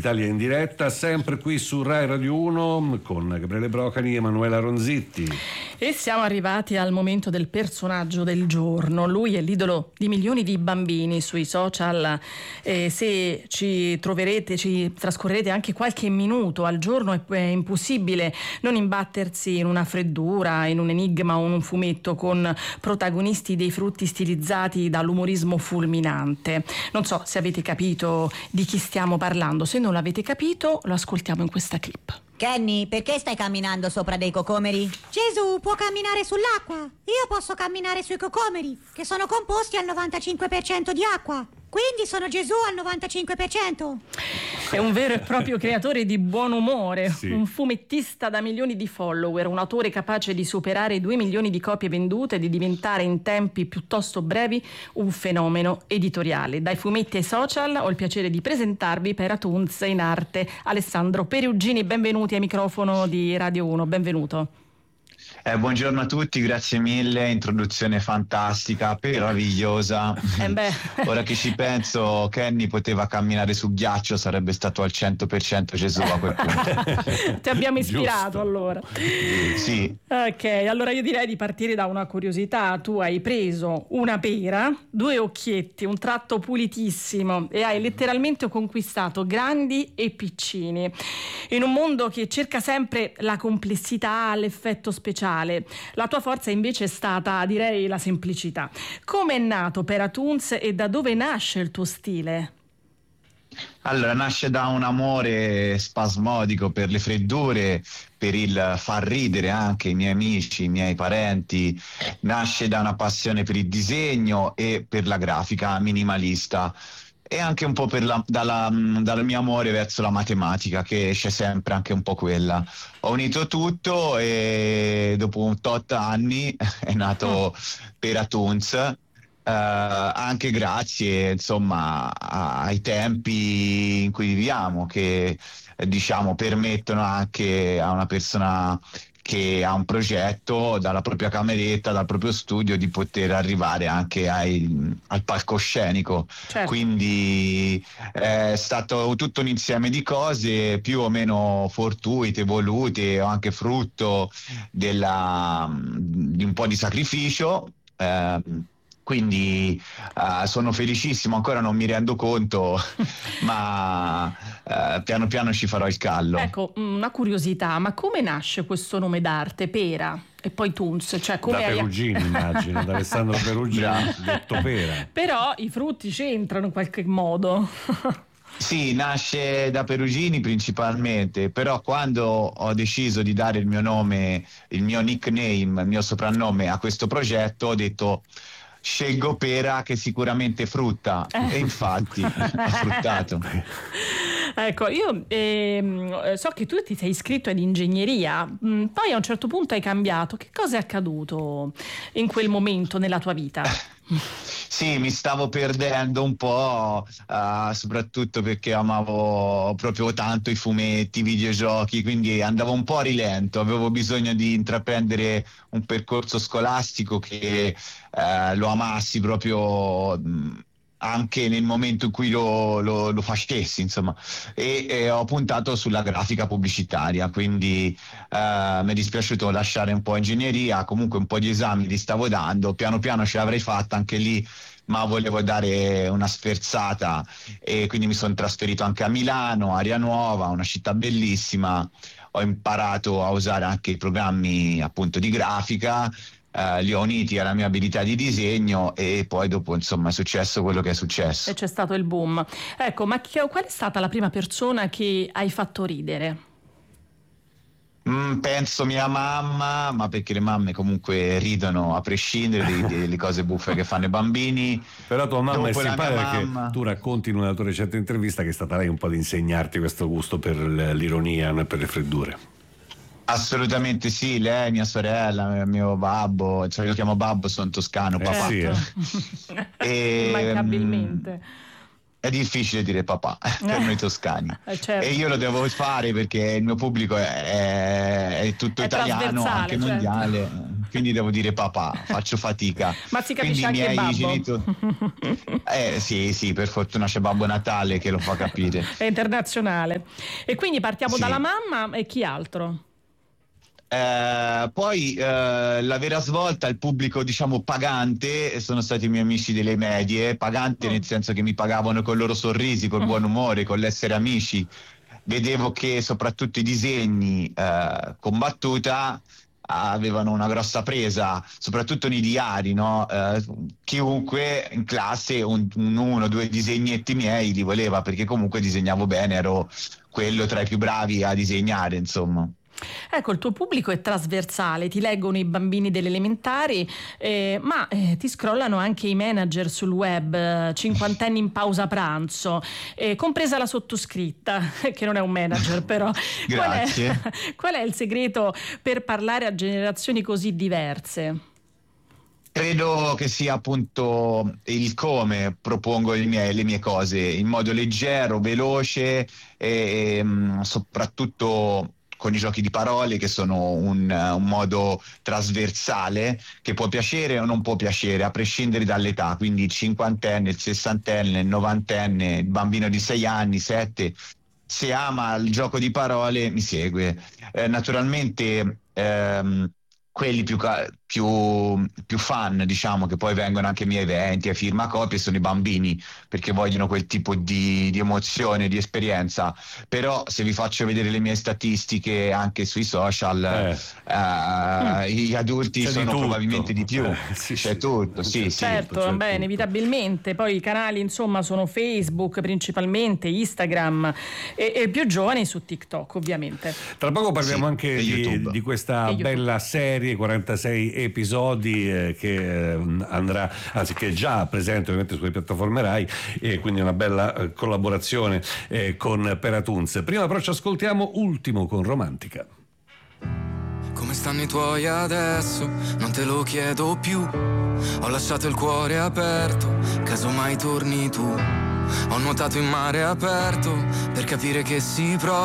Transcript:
Italia in diretta, sempre qui su Rai Radio 1 con Gabriele Brocani e Emanuela Ronzitti. E siamo arrivati al momento del personaggio del giorno. Lui è l'idolo di milioni di bambini sui social. Se ci troverete, ci trascorrerete anche qualche minuto al giorno, è impossibile non imbattersi in una freddura, in un enigma o in un fumetto con protagonisti dei frutti stilizzati dall'umorismo fulminante. Non so se avete capito di chi stiamo parlando. Se non l'avete capito, lo ascoltiamo in questa clip. Kenny, perché stai camminando sopra dei cocomeri? Gesù può camminare sull'acqua. Io posso camminare sui cocomeri, che sono composti al 95% di acqua. Quindi sono Gesù al 95%. È un vero e proprio creatore di buon umore, sì. Un fumettista da milioni di follower, un autore capace di superare i 2 milioni di copie vendute e di diventare in tempi piuttosto brevi un fenomeno editoriale. Dai fumetti ai social ho il piacere di presentarvi Per Toons in arte Alessandro Perugini. Benvenuti ai microfono di Radio 1, benvenuto. Buongiorno a tutti, grazie mille, introduzione fantastica, meravigliosa. Ora che ci penso, Kenny poteva camminare su ghiaccio, sarebbe stato al 100% Gesù a quel punto. Ti abbiamo ispirato. Giusto. Allora. Sì. Ok, allora io direi di partire da una curiosità. Tu hai preso una pera, 2 occhietti, un tratto pulitissimo e hai letteralmente conquistato grandi e piccini. In un mondo che cerca sempre la complessità, l'effetto speciale, la tua forza invece è stata, direi, la semplicità. Come è nato Per Toons e da dove nasce il tuo stile? Allora, nasce da un amore spasmodico per le freddure, per il far ridere anche i miei amici, i miei parenti, nasce da una passione per il disegno e per la grafica minimalista. E anche un po' dal mio amore verso la matematica, che c'è sempre anche un po' quella. Ho unito tutto e dopo un tot anni è nato Per Toons, anche grazie insomma ai tempi in cui viviamo, che diciamo permettono anche a una persona che ha un progetto dalla propria cameretta, dal proprio studio, di poter arrivare anche al palcoscenico. Certo. Quindi è stato tutto un insieme di cose più o meno fortuite, volute, o anche frutto di un po' di sacrificio. Quindi sono felicissimo, ancora non mi rendo conto, ma piano piano ci farò il callo. Ecco, una curiosità, ma come nasce questo nome d'arte, Pera e poi Toons? Cioè, come Da Perugini, immagino, da Alessandro Perugini, detto Pera. Però i frutti c'entrano in qualche modo. Sì, nasce da Perugini principalmente, però quando ho deciso di dare il mio nome, il mio nickname, il mio soprannome a questo progetto, ho detto: scelgo Pera, che sicuramente frutta, e infatti ha fruttato. Ecco, io so che tu ti sei iscritto ad ingegneria, poi a un certo punto hai cambiato. Che cosa è accaduto in quel momento nella tua vita? Sì, mi stavo perdendo un po', soprattutto perché amavo proprio tanto i fumetti, i videogiochi, quindi andavo un po' a rilento, avevo bisogno di intraprendere un percorso scolastico che lo amassi proprio anche nel momento in cui lo facessi, insomma, e ho puntato sulla grafica pubblicitaria, quindi mi è dispiaciuto lasciare un po' ingegneria, comunque un po' di esami li stavo dando, piano piano ce l'avrei fatta anche lì, ma volevo dare una sferzata e quindi mi sono trasferito anche a Milano, Aria Nuova, una città bellissima. Ho imparato a usare anche i programmi appunto di grafica, li ho uniti alla mia abilità di disegno e poi dopo insomma è successo quello che è successo. E c'è stato il boom. Ecco, ma qual è stata la prima persona che hai fatto ridere? Penso mia mamma, ma perché le mamme comunque ridono a prescindere delle cose buffe che fanno i bambini. Però tua mamma Dopo è la simpatica, mia perché mamma... tu racconti in una tua recente intervista che è stata lei un po' ad insegnarti questo gusto per l'ironia e per le freddure. Assolutamente sì, lei, mia sorella, mio babbo, cioè io lo chiamo babbo, sono toscano, papà. Sì, Immancabilmente. È difficile dire papà per noi toscani, certo. E io lo devo fare perché il mio pubblico è tutto È italiano, anche certo. mondiale. quindi devo dire papà, faccio fatica. Ma si capisce quindi anche babbo. genitori... sì, per fortuna c'è Babbo Natale che lo fa capire. È internazionale. E quindi partiamo Sì. dalla mamma e chi altro? Poi la vera svolta, il pubblico diciamo pagante, sono stati i miei amici delle medie, pagante nel senso che mi pagavano con i loro sorrisi, col buon umore, con l'essere amici. Vedevo che soprattutto i disegni con battuta avevano una grossa presa, soprattutto nei diari, no? Chiunque in classe uno o due disegnetti miei li voleva, perché comunque disegnavo bene, ero quello tra i più bravi a disegnare, insomma. Ecco, il tuo pubblico è trasversale, ti leggono i bambini delle elementari, ma ti scrollano anche i manager sul web, cinquantenni in pausa pranzo, compresa la sottoscritta, che non è un manager però. Grazie. Qual è il segreto per parlare a generazioni così diverse? Credo che sia appunto il come propongo le mie cose, in modo leggero, veloce e soprattutto con i giochi di parole, che sono un modo trasversale che può piacere o non può piacere a prescindere dall'età, quindi il cinquantenne, il sessantenne, il novantenne, il bambino di 6 anni, 7, se ama il gioco di parole mi segue. Naturalmente quelli più fan, diciamo, che poi vengono anche ai miei eventi, ai firmacopie, sono i bambini, perché vogliono quel tipo di emozione, di esperienza. Però se vi faccio vedere le mie statistiche anche sui social, gli adulti c'è sono di probabilmente di più. Sì, c'è sì. tutto, sì, Certo, c'è beh, tutto. inevitabilmente. Poi i canali, insomma, sono Facebook principalmente, Instagram e più giovani su TikTok, ovviamente. Tra poco parliamo Sì, anche e YouTube. di questa E YouTube. bella serie, 46 episodi che andrà, anzi che è già presente ovviamente sulle piattaforme Rai, e quindi una bella collaborazione con Peratunes. Prima però ci ascoltiamo Ultimo con Romantica. Come stanno i tuoi adesso? Non te lo chiedo più. Ho lasciato il cuore aperto, casomai torni tu. Ho nuotato in mare aperto per capire che si prova